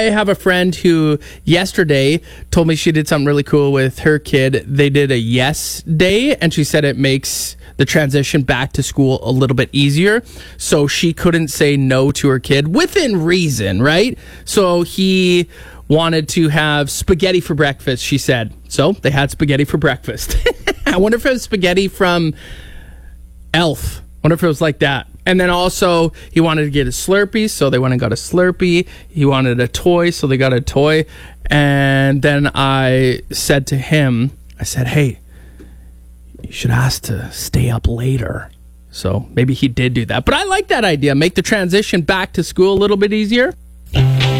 have a friend who yesterday told me she did something really cool with her kid. They did a yes day, and she said it makes the transition back to school a little bit easier. So she couldn't say no to her kid within reason, right? So he wanted to have spaghetti for breakfast, she said. So they had spaghetti for breakfast. I wonder if it was spaghetti from Elf. Wonder if it was like that. And then also he wanted to get a Slurpee, so they went and got a Slurpee. He wanted a toy, so they got a toy. And then I said to him, I said, hey, you should ask to stay up later. So maybe he did do that. But I like that idea. Make the transition back to school a little bit easier.